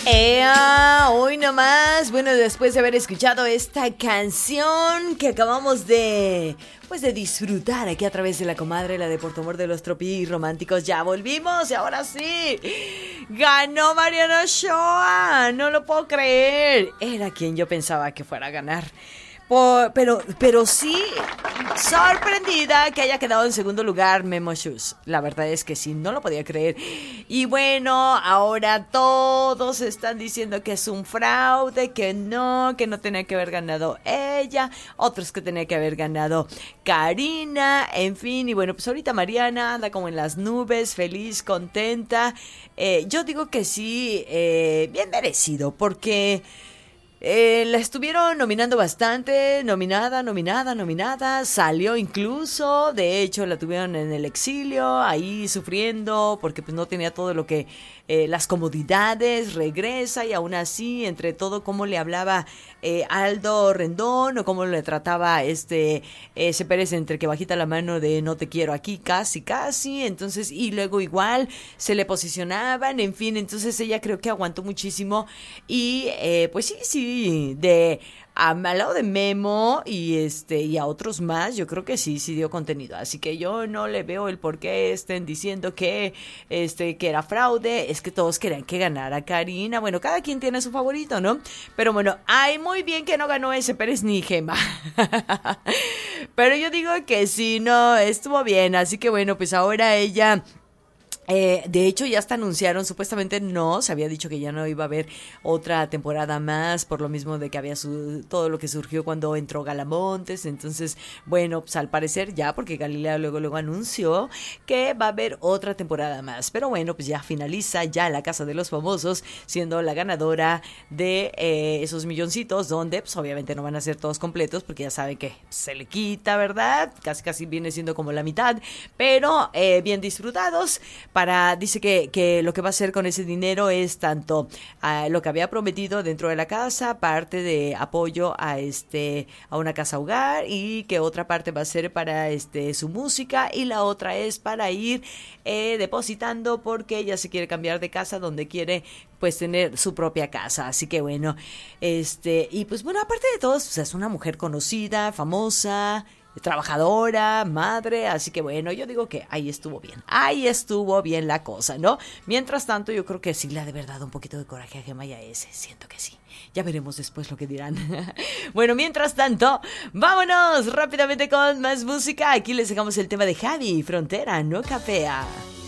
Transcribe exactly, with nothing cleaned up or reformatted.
Ea, hoy nomás, bueno, después de haber escuchado esta canción que acabamos de, pues de disfrutar aquí a través de la comadre, la de Puerto Amor de los Tropí Románticos, ya volvimos y ahora sí, ganó Mariana Ochoa, no lo puedo creer, era quien yo pensaba que fuera a ganar. Por, pero, pero sí, sorprendida que haya quedado en segundo lugar Memo Shoes. La verdad es que sí, no lo podía creer. Y bueno, ahora todos están diciendo que es un fraude, que no, que no tenía que haber ganado ella. Otros que tenía que haber ganado Karina, en fin. Y bueno, pues ahorita Mariana anda como en las nubes, feliz, contenta. Eh, yo digo que sí, eh, bien merecido, porque... Eh, la estuvieron nominando bastante, nominada, nominada, nominada, salió incluso, de hecho la tuvieron en el exilio, ahí sufriendo porque pues no tenía todo lo que, eh, las comodidades, regresa y aún así, entre todo cómo le hablaba eh, Aldo Rendón o cómo le trataba este ese Pérez entre que bajita la mano de no te quiero aquí, casi, casi, entonces, y luego igual se le posicionaban, en fin, entonces ella creo que aguantó muchísimo y eh, pues sí, sí, de a, al lado de Memo y este y a otros más, yo creo que sí, sí dio contenido, así que yo no le veo el por qué estén diciendo que este que era fraude, es que todos querían que ganara Karina, bueno, cada quien tiene su favorito, ¿no? Pero bueno, ay, muy bien que no ganó ese Pérez ni Gema, pero yo digo que sí, no, estuvo bien, así que bueno, pues ahora ella... Eh, de hecho ya hasta anunciaron, supuestamente no, se había dicho que ya no iba a haber otra temporada más, por lo mismo de que había su, todo lo que surgió cuando entró Galamontes, entonces, bueno, pues al parecer ya, porque Galilea luego luego anunció que va a haber otra temporada más, pero bueno, pues ya finaliza ya La Casa de los Famosos, siendo la ganadora de eh, esos milloncitos, donde pues obviamente no van a ser todos completos, porque ya sabe que se le quita, ¿verdad? Casi casi viene siendo como la mitad, pero eh, bien disfrutados. Para, dice que, que lo que va a hacer con ese dinero es tanto uh, lo que había prometido dentro de la casa, parte de apoyo a este a una casa hogar, y que otra parte va a ser para este su música, y la otra es para ir eh, depositando porque ella se quiere cambiar de casa, donde quiere pues tener su propia casa, así que bueno, este y pues bueno, aparte de todo, o sea, es una mujer conocida, famosa, trabajadora, madre, así que bueno, yo digo que ahí estuvo bien, ahí estuvo bien la cosa, ¿no? Mientras tanto, yo creo que sí le ha de verdad dado un poquito de coraje a Gema y a ese, siento que sí, ya veremos después lo que dirán. Bueno, mientras tanto, vámonos rápidamente con más música, aquí les dejamos el tema de Javi, Frontera no capea.